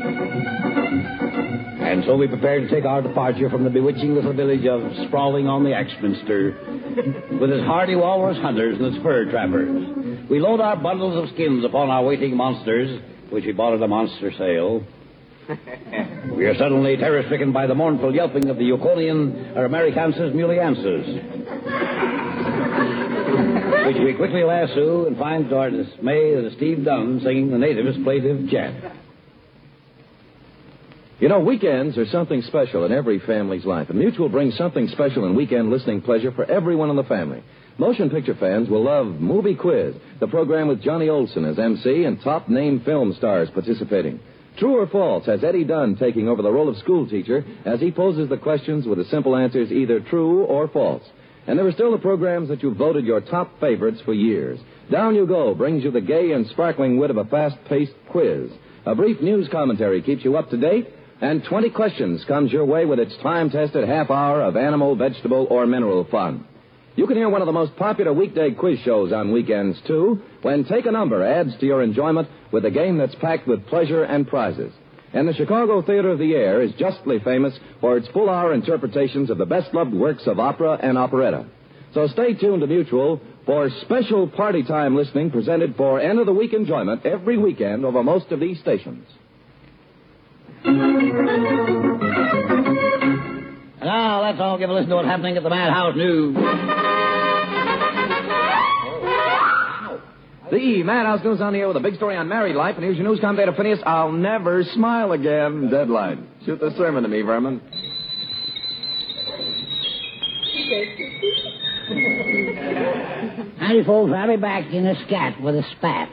And so we prepare to take our departure from the bewitching little village of sprawling on the Axminster with its hardy walrus hunters and its fur trappers. We load our bundles of skins upon our waiting monsters, which we bought at a monster sale. We are suddenly terror-stricken by the mournful yelping of the Yukonian or Americansis muliensis, which we quickly lasso and find to our dismay that it's Steve Dunn singing the native's plaintive chant. You know, weekends are something special in every family's life, and Mutual brings something special in weekend listening pleasure for everyone in the family. Motion picture fans will love Movie Quiz, the program with Johnny Olson as MC and top-name film stars participating. True or false has Eddie Dunn taking over the role of schoolteacher as he poses the questions with the simple answers either true or false. And there are still the programs that you've voted your top favorites for years. Down You Go brings you the gay and sparkling wit of a fast-paced quiz. A brief news commentary keeps you up to date, and 20 questions comes your way with its time-tested half hour of animal, vegetable, or mineral fun. You can hear one of the most popular weekday quiz shows on weekends, too, when Take a Number adds to your enjoyment with a game that's packed with pleasure and prizes. And the Chicago Theater of the Air is justly famous for its full-hour interpretations of the best-loved works of opera and operetta. So stay tuned to Mutual for special party time listening presented for end-of-the-week enjoyment every weekend over most of these stations. Now, let's all give a listen to what's happening at the Madhouse News. The Madhouse News on the air with a big story on married life, and here's your news commentator, Phineas. I'll never smile again. Deadline. Shoot the sermon to me, Vermin. Howdy, folks. I'll be back in a scat with a spat.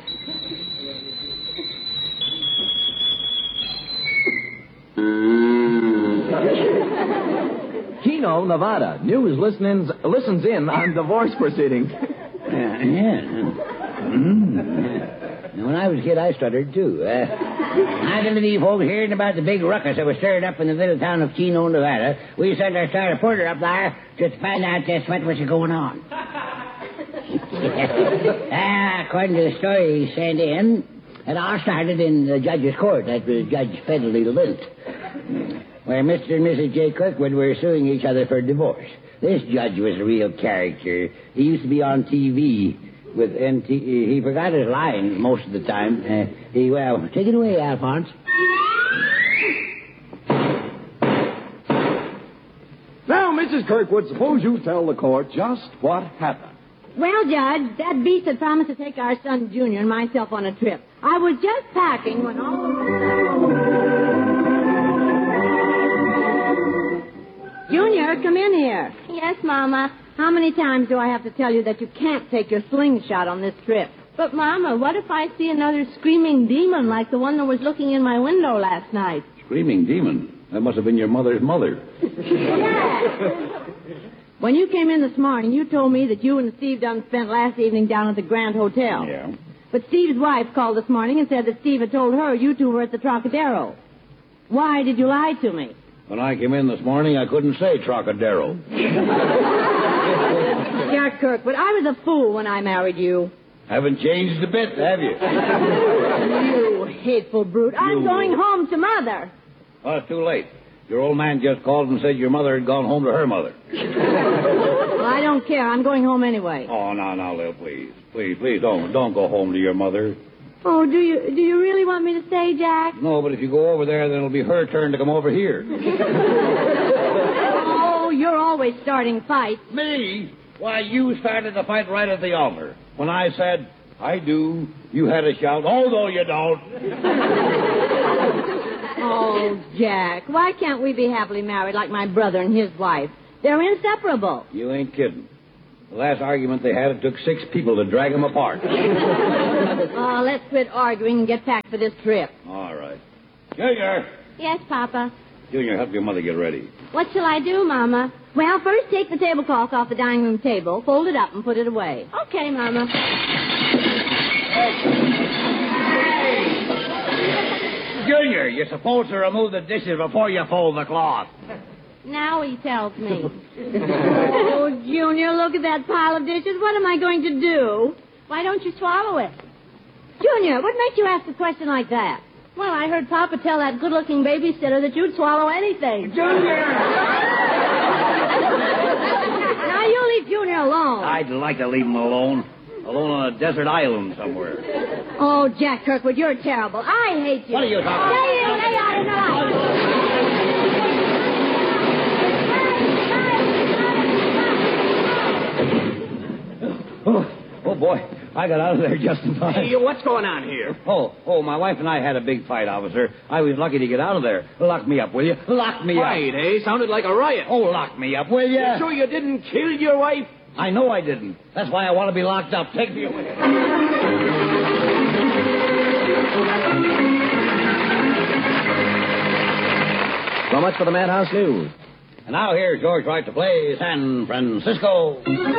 Keno, Nevada. News listens in on divorce proceedings. When I was a kid, I stuttered, too. I can believe folks hearing about the big ruckus that was stirred up in the little town of Keno, Nevada. We sent our star reporter up there just to find out just what was going on. According to the story he sent in, it all started in the judge's court. That was Judge Federley Lint, where Mr. and Mrs. J. Kirkwood were suing each other for divorce. This judge was a real character. He used to be on TV with he forgot his lines most of the time. Take it away, Alphonse. Now, Mrs. Kirkwood, suppose you tell the court just what happened. Well, Judge, that beast had promised to take our son Junior and myself on a trip. I was just packing when all of a sudden... Junior, come in here. Yes, Mama. How many times do I have to tell you that you can't take your slingshot on this trip? But, Mama, what if I see another screaming demon like the one that was looking in my window last night? Screaming demon? That must have been your mother's mother. When you came in this morning, you told me that you and Steve Dunn spent last evening down at the Grand Hotel. Yeah. But Steve's wife called this morning and said that Steve had told her you two were at the Trocadero. Why did you lie to me? When I came in this morning, I couldn't say Trocadero. Jack Kirkwood, I was a fool when I married you. Haven't changed a bit, have you? You hateful brute. I'm going home to Mother. Well, it's too late. Your old man just called and said your mother had gone home to her mother. Well, I don't care. I'm going home anyway. Oh, now, Lil, please. Please, don't go home to your mother. Oh, do you really want me to stay, Jack? No, but if you go over there, then it'll be her turn to come over here. Oh, you're always starting fights. Me? Why, you started the fight right at the altar. When I said, I do, you had a shout, oh, no, you don't. Oh, Jack, why can't we be happily married like my brother and his wife? They're inseparable. You ain't kidding. The last argument they had, it took 6 people to drag them apart. Oh, let's quit arguing and get packed for this trip. All right. Junior. Yes, Papa. Junior, help your mother get ready. What shall I do, Mama? Well, first take the tablecloth off the dining room table, fold it up, and put it away. Okay, Mama. Junior, you're supposed to remove the dishes before you fold the cloth. Now he tells me. Oh, Junior, look at that pile of dishes. What am I going to do? Why don't you swallow it? Junior, what makes you ask a question like that? Well, I heard Papa tell that good-looking babysitter that you'd swallow anything. Junior! Now, you leave Junior alone. I'd like to leave him alone. Alone on a desert island somewhere. Oh, Jack Kirkwood, you're terrible. I hate you. What are you talking about? Lay out in the light. Oh, boy. I got out of there just in time. Hey, what's going on here? Oh, my wife and I had a big fight, officer. I was lucky to get out of there. Lock me up, will you? Lock me Fight, up. eh? Sounded like a riot. Oh, lock me up, will you? You sure you didn't kill your wife? I know I didn't. That's why I want to be locked up. Take me away. So much for the Madhouse News. And now here's George Wright to play San Francisco.